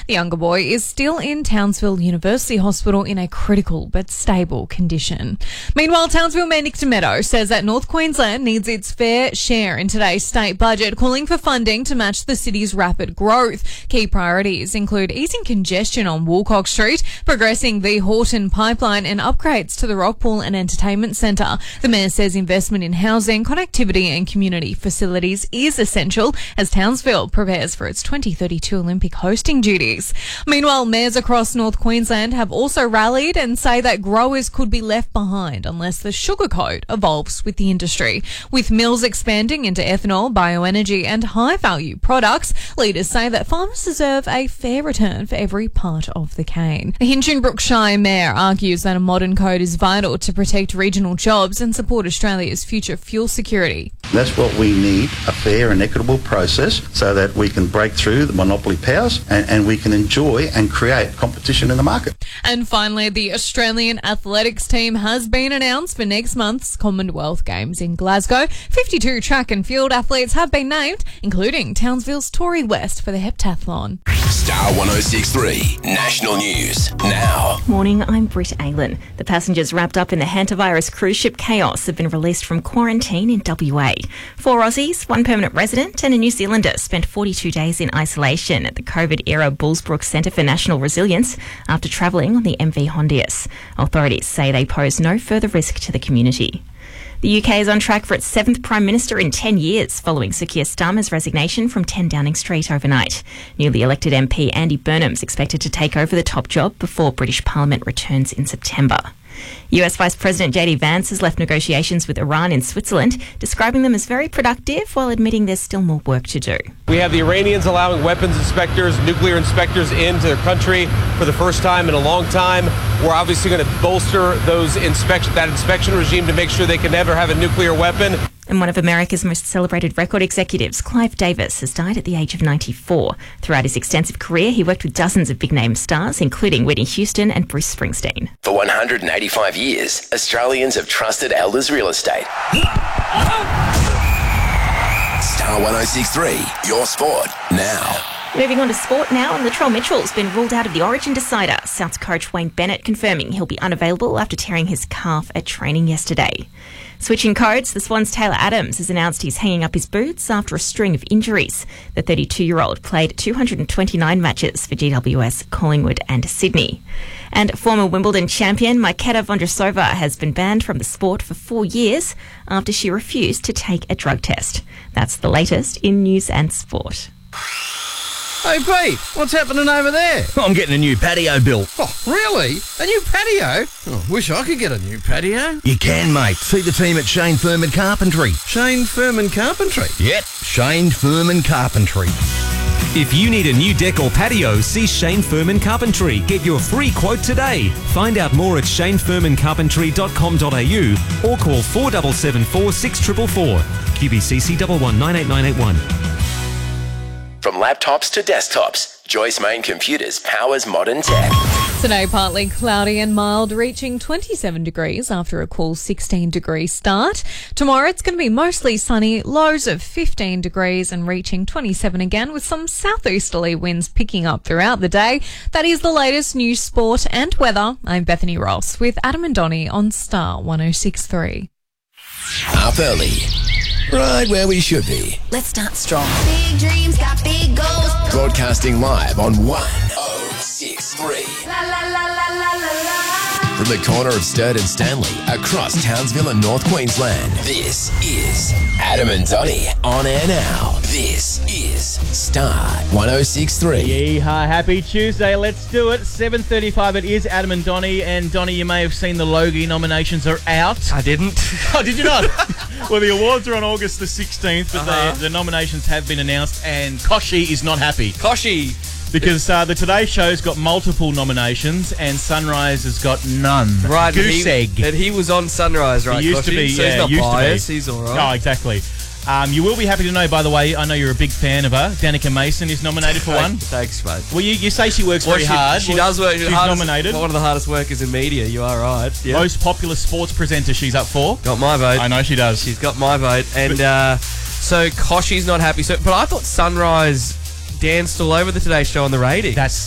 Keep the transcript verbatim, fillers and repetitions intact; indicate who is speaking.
Speaker 1: The younger boy is still in Townsville University Hospital in a critical but stable condition. Meanwhile, Townsville Mayor Nick Meadows says that North Queensland needs its fair share in today's state budget, calling for funding to match the city's rapid growth. Key priorities include easing congestion on Woolcock Street, progressing the Horton pipeline and upgrades to the Rockpool and Entertainment Centre. The mayor says investment in housing, connectivity and community facilities is essential as Townsville prepares for its twenty thirty-two Olympic hosting duties. Meanwhile, mayors across North Queensland have also rallied and say that growers could be left behind unless the sugar code evolves with the industry. With mills expanding into ethanol, bioenergy and high-value products, leaders say that farmers deserve a fair return for every part of the cane. The Hinchinbrook Shire Mayor argues that a modern code is vital to protect regional jobs and support Australia's future fuel security.
Speaker 2: That's what we need, a fair and equitable process so that we can break through the monopoly powers and, and we can enjoy and create competition in the market.
Speaker 1: And finally, the Australian athletics team has been announced for next month's Commonwealth Games in Glasgow. fifty-two track and field athletes have been named, including Townsville's Tori West for the heptathlon.
Speaker 3: Star one oh six point three National News now.
Speaker 4: Morning, I'm Britt Aylan. The passengers wrapped up in the hantavirus cruise ship Chaos have been released from quarantine in W A. Four Aussies, one permanent resident and a New Zealander spent forty-two days in isolation at the COVID-era Bullsbrook Centre for National Resilience after travelling on the M V Hondius. Authorities say they pose no further risk to the community. The U K is on track for its seventh Prime Minister in ten years, following Sir Keir Starmer's resignation from ten Downing Street overnight. Newly elected M P Andy Burnham's expected to take over the top job before British Parliament returns in September. U S Vice President J D Vance has left negotiations with Iran in Switzerland, describing them as very productive while admitting there's still more work to do.
Speaker 5: We have the Iranians allowing weapons inspectors, nuclear inspectors into their country for the first time in a long time. We're obviously going to bolster those inspection, that inspection regime to make sure they can never have a nuclear weapon.
Speaker 4: And one of America's most celebrated record executives, Clive Davis, has died at the age of ninety-four. Throughout his extensive career, he worked with dozens of big-name stars, including Whitney Houston and Bruce Springsteen.
Speaker 3: For one hundred eighty-five years, Australians have trusted Elders Real Estate. Star one oh six point three, your sport now.
Speaker 4: Moving on to sport now, and Latrell Mitchell's been ruled out of the Origin decider. South's coach Wayne Bennett confirming he'll be unavailable after tearing his calf at training yesterday. Switching codes, the Swans' Taylor Adams has announced he's hanging up his boots after a string of injuries. The thirty-two-year-old played two hundred twenty-nine matches for G W S, Collingwood and Sydney. And former Wimbledon champion Majketa Vondrousova has been banned from the sport for four years after she refused to take a drug test. That's the latest in news and sport.
Speaker 6: Hey Pete, what's happening over there?
Speaker 7: I'm getting a new patio built.
Speaker 6: Oh, really? A new patio? Oh, wish I could get a new patio.
Speaker 7: You can, mate. See the team at Shane Furman Carpentry.
Speaker 6: Shane Furman Carpentry?
Speaker 7: Yep, Shane Furman Carpentry.
Speaker 8: If you need a new deck or patio, see Shane Furman Carpentry. Get your free quote today. Find out more at shane furman carpentry dot com dot a u or call four seven seven four, six four four four. Q B C C one one nine eight nine eight one.
Speaker 3: From laptops to desktops, Joyce Main Computers powers modern tech.
Speaker 1: Today, partly cloudy and mild, reaching twenty-seven degrees after a cool sixteen degree start. Tomorrow, it's going to be mostly sunny, lows of fifteen degrees and reaching twenty-seven again, with some southeasterly winds picking up throughout the day. That is the latest news, sport and weather. I'm Bethany Ross with Adam and Donnie on Star one oh six point three.
Speaker 3: Up early, right where we should be.
Speaker 9: Let's start strong. Big dreams got big goals.
Speaker 3: Broadcasting live on one oh six point three.
Speaker 9: La la la la la la la.
Speaker 3: From the corner of Sturt and Stanley, across Townsville and North Queensland, this is Adam and Donnie on air now. This is Star one oh six point three.
Speaker 10: Yeehaw, happy Tuesday, let's do it. seven thirty-five, it is Adam and Donnie, and Donnie, you may have seen the Logie nominations are out.
Speaker 11: I didn't.
Speaker 10: Oh, did you not? Well, the awards are on August the sixteenth, but
Speaker 11: uh-huh.
Speaker 10: the, the nominations have been announced, and Koshi is not happy.
Speaker 11: Koshi!
Speaker 10: Because uh, the Today Show's got multiple nominations and Sunrise has got none.
Speaker 11: Right,
Speaker 10: Goose
Speaker 11: he,
Speaker 10: egg.
Speaker 11: And he was on Sunrise, right?
Speaker 10: He used
Speaker 11: Koshi?
Speaker 10: to be,
Speaker 11: so
Speaker 10: yeah,
Speaker 11: he's not
Speaker 10: used
Speaker 11: biased.
Speaker 10: to be.
Speaker 11: He's all right.
Speaker 10: Oh, exactly. Um, you will be happy to know, by the way, I know you're a big fan of her. Danica Mason is nominated for one.
Speaker 11: Thanks, mate.
Speaker 10: Well, you, you say she works
Speaker 11: well,
Speaker 10: very
Speaker 11: she,
Speaker 10: hard.
Speaker 11: She
Speaker 10: well,
Speaker 11: does work.
Speaker 10: She's
Speaker 11: hardest,
Speaker 10: nominated.
Speaker 11: One of the hardest workers in media. You are right. Yep.
Speaker 10: Most popular sports presenter she's up for.
Speaker 11: Got my vote.
Speaker 10: I know she does.
Speaker 11: She's got my vote. And uh, so Koshi's not happy. So, but I thought Sunrise danced all over the Today Show on the ratings.
Speaker 10: That's